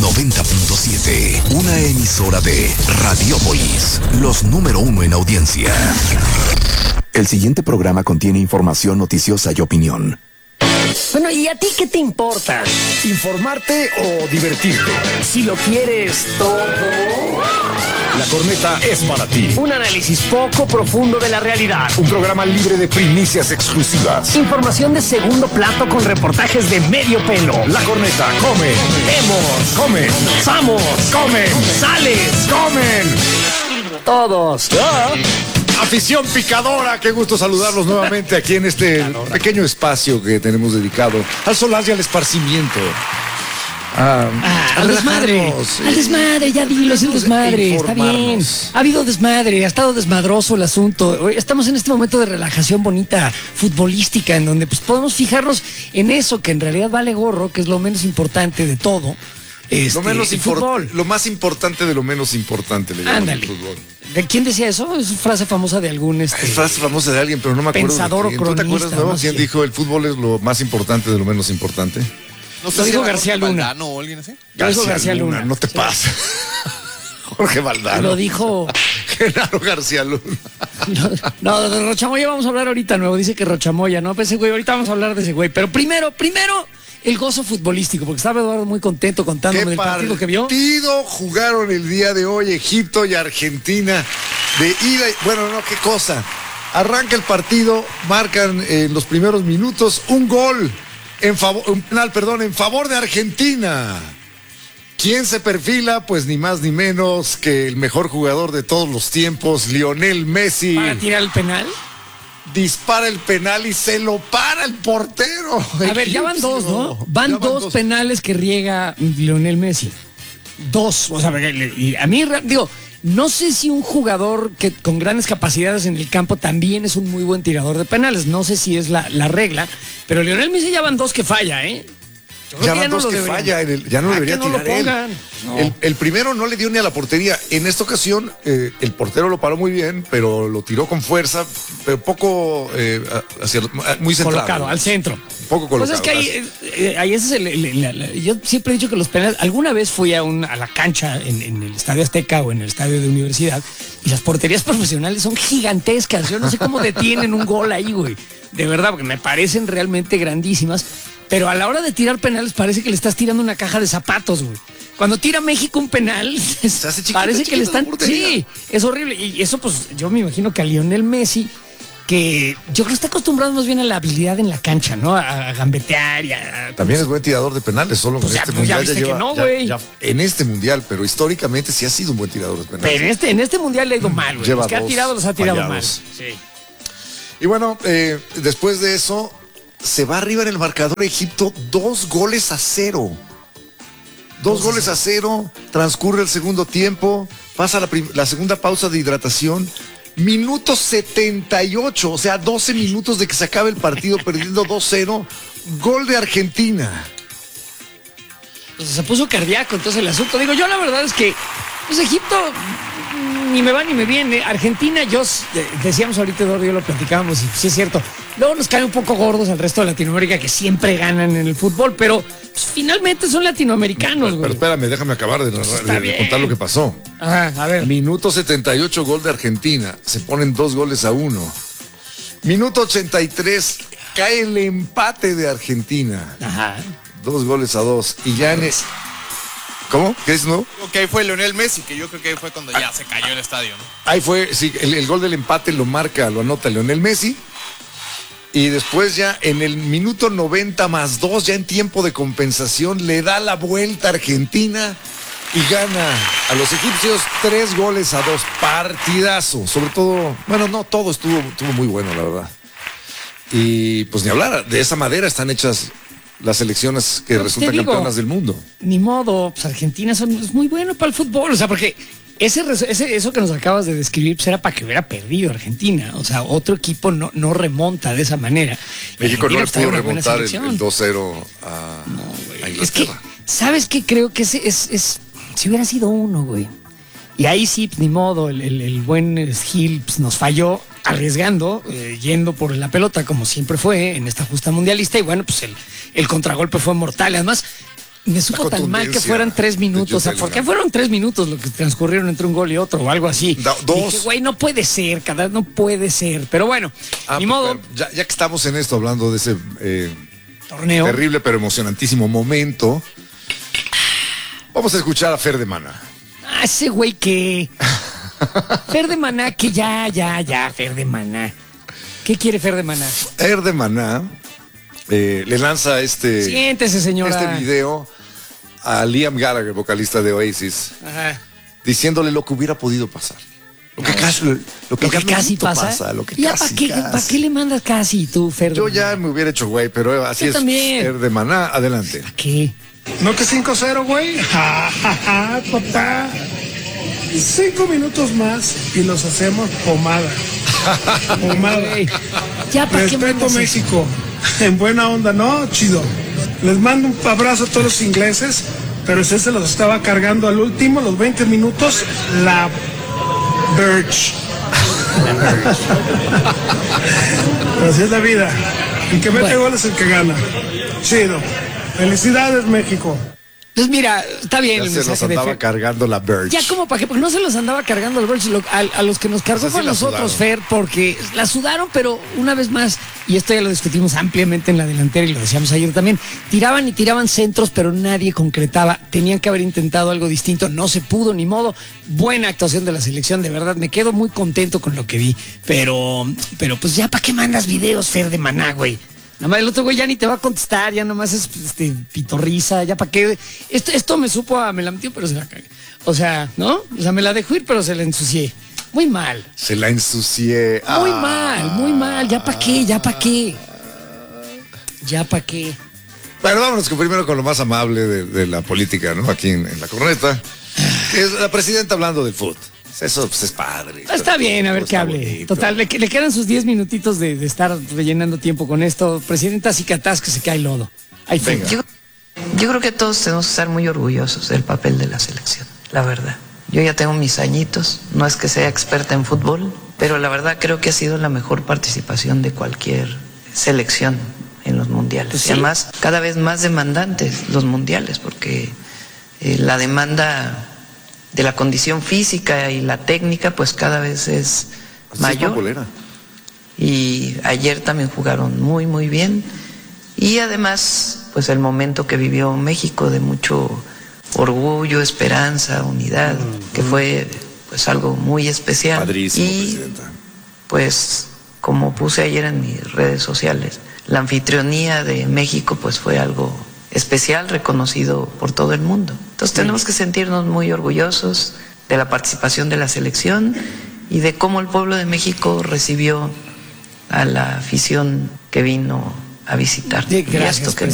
90.7, una emisora de Radiópolis, los número uno en audiencia. El siguiente programa contiene información noticiosa y opinión. Bueno, ¿y a ti qué te importa? ¿Informarte o divertirte? Si lo quieres todo. La corneta es para ti. Un análisis poco profundo de la realidad. Un programa libre de primicias exclusivas. Información de segundo plato con reportajes de medio pelo. La corneta come. Vemos. Comen. Vamos. Comen. Sales. Comen. Todos. Afición picadora, qué gusto saludarlos nuevamente aquí en este pequeño espacio que tenemos dedicado al solaz y al esparcimiento. Al desmadre. Al desmadre, ya dilo, es el desmadre. Está bien. Ha habido desmadre, ha estado desmadroso el asunto. Estamos en este momento de relajación bonita, futbolística, en donde pues podemos fijarnos en eso que en realidad vale gorro, que es lo menos importante de todo. Fútbol. Lo más importante de lo menos importante le llaman el fútbol. ¿De quién decía eso? Es frase famosa de algún Es frase famosa de alguien, pero no me acuerdo. Pensador o cronista. ¿Tú te acuerdas, no? ¿Quién dijo el fútbol es lo más importante de lo menos importante? No sé, lo dijo García Luna. Valdano o alguien así. García Luna. No te pases. Jorge Valdano. Lo dijo Genaro García Luna. No, de Rochamoya vamos a hablar ahorita nuevo. Dice que Rochamoya, ¿no? Pues ese güey, ahorita vamos a hablar de ese güey. Pero primero, el gozo futbolístico, porque estaba Eduardo muy contento contándome del partido que vio. ¿Qué partido jugaron el día de hoy Egipto y Argentina? De ida, qué cosa. Arranca el partido, marcan en los primeros minutos un gol, un penal en favor de Argentina. ¿Quién se perfila? Pues ni más ni menos que el mejor jugador de todos los tiempos, Lionel Messi. ¿Para tirar el penal? Dispara el penal y se lo para el portero. A ver, ya van dos, ¿no? Van dos penales que riega Lionel Messi. Dos. O sea, y a mí, digo, no sé si un jugador que con grandes capacidades en el campo también es un muy buen tirador de penales. No sé si es la regla, pero Lionel Messi ya van dos que falla, ¿eh? Ya van dos que falla, ya no debería tirar él. No. El primero no le dio ni a la portería. En esta ocasión, el portero lo paró muy bien, pero lo tiró con fuerza, pero poco muy centrado. Colocado, al centro. Poco colocado. Pues es que ahí ese es yo siempre he dicho que los penales, alguna vez fui a la cancha en el Estadio Azteca o en el estadio de universidad, y las porterías profesionales son gigantescas. Yo no sé cómo detienen un gol ahí, güey. De verdad, porque me parecen realmente grandísimas. Pero a la hora de tirar penales parece que le estás tirando una caja de zapatos, güey. Cuando tira México un penal, parece que le están... Sí, es horrible. Y eso, pues, yo me imagino que a Lionel Messi, que yo creo que está acostumbrado más bien a la habilidad en la cancha, ¿no? A gambetear y a... También es buen tirador de penales, solo pues en este mundial ya lleva... Que no, güey. En este mundial, pero históricamente sí ha sido un buen tirador de penales. Pero en este mundial le ha ido mal, güey. Los que ha tirado los ha tirado fallados. mal. Sí. Y bueno, después de eso... Se va arriba en el marcador Egipto 2-0. 2-0, transcurre el segundo tiempo, pasa la segunda pausa de hidratación, minuto 78, o sea, 12 minutos de que se acabe el partido perdiendo 2-0, gol de Argentina. Pues se puso cardíaco entonces el asunto. Digo, yo la verdad es que pues Egipto ni me va ni me viene. Argentina, decíamos ahorita, Eduardo, yo lo platicábamos, y sí es cierto. Luego nos cae un poco gordos al resto de Latinoamérica, que siempre ganan en el fútbol, pero pues, finalmente son latinoamericanos, güey. Pero espérame, déjame acabar de contar lo que pasó. Ajá, a ver. Minuto 78, gol de Argentina. Se ponen 2-1. Minuto 83, cae el empate de Argentina. Ajá. 2-2. Y ya ¿Cómo? ¿Qué es, no? Ok, ahí fue Lionel Messi, que yo creo que ahí fue cuando ya se cayó el estadio, ¿no? Ahí fue, sí, el gol del empate lo anota Lionel Messi. Y después ya en el minuto 90+2, ya en tiempo de compensación, le da la vuelta a Argentina y gana a los egipcios 3-2. Partidazo. Sobre todo, todo estuvo muy bueno, la verdad. Y pues ni hablar, de esa manera están hechas las selecciones que resultan campeonas del mundo. Ni modo, pues Argentina es muy bueno para el fútbol, o sea, porque eso que nos acabas de describir pues era para que hubiera perdido Argentina, o sea, otro equipo no remonta de esa manera. México no le pudo remontar el 2-0 a Inglaterra. Es que, ¿sabes qué? Creo que si hubiera sido uno, güey. Y ahí sí, pues, ni modo, el buen Gil pues, nos falló arriesgando, yendo por la pelota como siempre fue en esta justa mundialista, y bueno, pues el contragolpe fue mortal. Además, me supo tan mal que fueran 3 minutos. O sea, ¿por qué fueron 3 minutos lo que transcurrieron entre un gol y otro o algo así? Dos. Dije, güey, no puede ser, no puede ser. Pero bueno, ni modo. Ya que estamos en esto, hablando de ese Torneo. terrible pero emocionantísimo momento, vamos a escuchar a Fer de Maná. Ese güey que... Fer de Maná, que ya, Fer de Maná. ¿Qué quiere Fer de Maná? Fer de Maná le lanza Siéntese, señora. este video a Liam Gallagher, vocalista de Oasis, Ajá. diciéndole lo que hubiera podido pasar. Lo que casi pasa. Lo que ya, casi, ¿para qué le mandas casi tú, Fer? Yo ya me hubiera hecho güey, pero así Yo es. también. Fer de Maná, adelante. ¿Para qué? ¿No que 5-0, güey? Ja, ja, ja, papá. 5 minutos más y los hacemos pomada. Pomada. Güey, ya, ¿para qué Respeto mandas eso? México. En buena onda, ¿no? Chido. Les mando un abrazo a todos los ingleses, pero usted se los estaba cargando al último, los 20 minutos, la Birch. Así es la vida. El que mete gol es el que gana. Chido. Felicidades, México. Pues mira, está bien Ya el se los mensaje de andaba Fer. cargando la Birch. Ya como para qué, porque no se los andaba cargando al Birch, a los que nos cargó O sea, sí fue a la nosotros, sudaron. Fer, porque la sudaron, pero una vez más, y esto ya lo discutimos ampliamente en la delantera y lo decíamos ayer también, tiraban y tiraban centros, pero nadie concretaba. Tenían que haber intentado algo distinto, no se pudo, ni modo. Buena actuación de la selección, de verdad, me quedo muy contento con lo que vi, pero pues ya, ¿para qué mandas videos, Fer de Maná, güey? Nada más el otro güey ya ni te va a contestar, ya nomás es pitorriza, ya para qué. Esto me supo me la metió, pero se la cagué. O sea, ¿no? O sea, me la dejó ir, pero se la ensucié. Muy mal. Se la ensucié. Muy mal. ¿Ya para qué? ¿Ya para qué? ¿Ya para qué? Bueno, vámonos primero con lo más amable de la política, ¿no? Aquí en la corneta. Que es la presidenta hablando del fútbol. Eso pues, es padre. Está bien, a ver qué hable. Bonito. Total, le quedan sus 10 minutitos de estar rellenando tiempo con esto. Presidenta, sí que atasca, se cae lodo. Ahí fue. Venga. Yo creo que todos tenemos que estar muy orgullosos del papel de la selección, la verdad. Yo ya tengo mis añitos, no es que sea experta en fútbol, pero la verdad creo que ha sido la mejor participación de cualquier selección en los mundiales. Pues sí. Y además, cada vez más demandantes los mundiales, porque la demanda de la condición física y la técnica, pues cada vez es Así mayor. es pambolera. Y ayer también jugaron muy, muy bien. Y además, pues el momento que vivió México de mucho orgullo, esperanza, unidad, que fue pues algo muy especial. Padrísimo, y presidenta. pues como puse ayer en mis redes sociales, la anfitrionía de México pues fue algo especial, reconocido por todo el mundo. Entonces tenemos que sentirnos muy orgullosos de la participación de la selección y de cómo el pueblo de México recibió a la afición que vino a visitar. Sí, gracias, Y esto que